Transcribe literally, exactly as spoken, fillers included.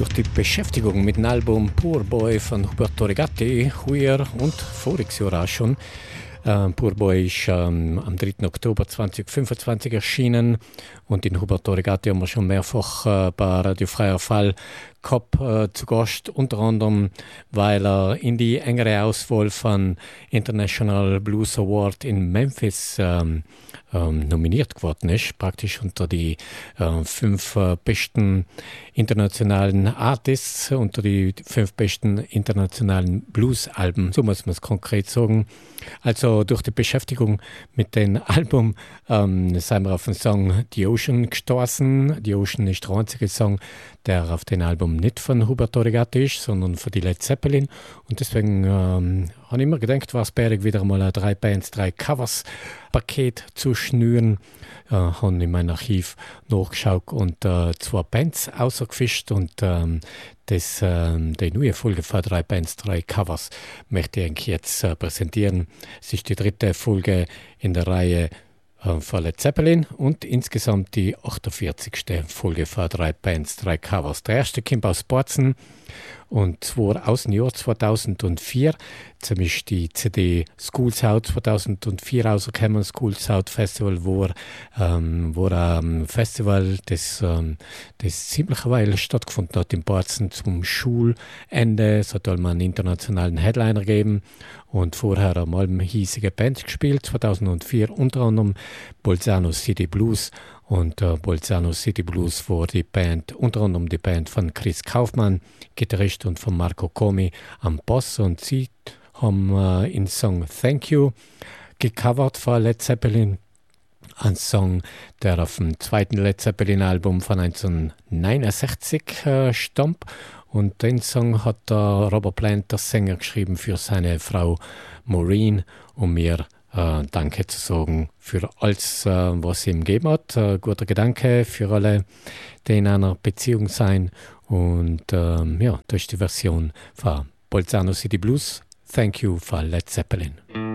Durch die Beschäftigung mit dem Album Poor Boy von Huberto Regatti, heuer und voriges Jahr auch schon. Äh, Poor Boy ist ähm, am dritten Oktober zweitausendfünfundzwanzig erschienen und in Huberto Regatti haben wir schon mehrfach äh, bei Radio Freier Fall gehabt, äh, zu Gast, unter anderem, weil er in die engere Auswahl von International Blues Award in Memphis ähm, ähm, nominiert geworden ist, praktisch unter die äh, fünf äh, besten internationalen Artists, unter die fünf besten internationalen Blues-Alben, so muss man es konkret sagen. Also durch die Beschäftigung mit dem Album ähm, sind wir auf den Song The Ocean gestoßen. The Ocean ist der einzige Song, der auf dem Album nicht von Huberto Regatti ist, sondern von die Led Zeppelin. Und deswegen ähm, habe ich immer gedacht, war es bärig, wieder mal ein drei Bands, drei Covers Paket zu schnüren. Äh, habe in meinem Archiv nachgeschaut und äh, zwei Bands ausgefischt und ähm, das, ähm, die neue Folge von drei Bands, drei Covers möchte ich eigentlich jetzt äh, präsentieren. Es ist die dritte Folge in der Reihe äh, von Led Zeppelin und insgesamt die achtundvierzigste Folge von drei Bands, drei Covers. Der erste kommt aus Bozen und zwar aus dem Jahr zweitausendvier. Ziemlich die C D Schools Out zweitausendvier rausgekommen, Schools Out Festival, wo, ähm, wo ein Festival, das, ähm, das ziemlich eine Weile stattgefunden hat in Bozen zum Schulende. Es hat einmal einen internationalen Headliner gegeben und vorher einmal eine hiesige Band gespielt, zweitausendvier, unter anderem Bolzano City Blues. Und äh, Bolzano City Blues war die Band, unter anderem die Band von Chris Kaufmann, Gitarrist, und von Marco Comi am Bass. Und sie haben äh, in Song Thank You gecovert von Led Zeppelin. Ein Song, der auf dem zweiten Led Zeppelin-Album von neunzehnhundertneunundsechzig äh, stammt. Und den Song hat äh, Robert Plant, der Sänger, geschrieben für seine Frau Maureen, um mir Äh, danke zu sagen für alles, äh, was sie ihm gegeben hat. Äh, guter Gedanke für alle, die in einer Beziehung sein. Und ähm, ja, das ist die Version von Bolzano City Blues. Thank you von Led Zeppelin.